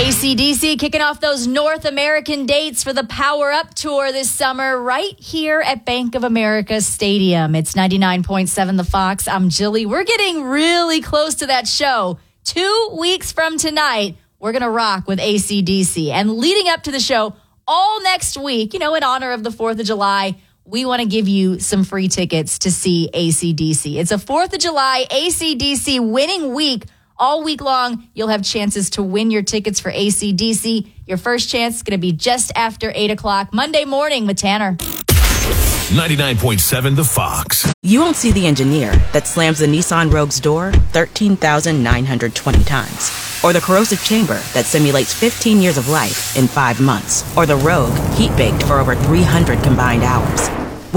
AC/DC kicking off those North American dates for the Power Up Tour this summer right here at Bank of America Stadium. It's 99.7 The Fox. I'm Jilly. We're getting really close to that show. 2 weeks from tonight, we're going to rock with AC/DC. And leading up to the show, all next week, in honor of the 4th of July, we want to give you some free tickets to see AC/DC. It's a 4th of July AC/DC winning week. All week long, you'll have chances to win your tickets for AC/DC. Your first chance is going to be just after 8 o'clock Monday morning with Tanner. 99.7 The Fox. You won't see the engineer that slams the Nissan Rogue's door 13,920 times. Or the corrosive chamber that simulates 15 years of life in 5 months. Or the Rogue heat-baked for over 300 combined hours.